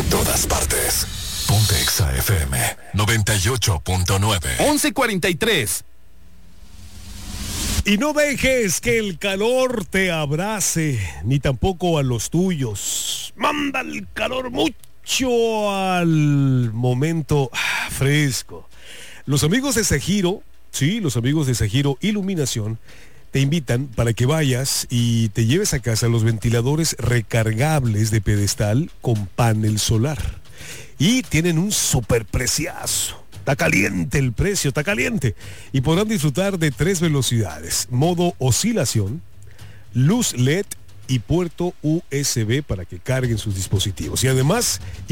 todas partes. Ponte Exa FM 98.9. 11:43. Y no dejes que el calor te abrace, ni tampoco a los tuyos. Manda el calor mucho al momento fresco. Los amigos de Sajiro, sí, los amigos de Sajiro Iluminación, te invitan para que vayas y te lleves a casa los ventiladores recargables de pedestal con panel solar. Y tienen un superpreciazo. Está caliente el precio, está caliente. Y podrán disfrutar de 3 velocidades: modo oscilación, luz LED y puerto USB para que carguen sus dispositivos. Y además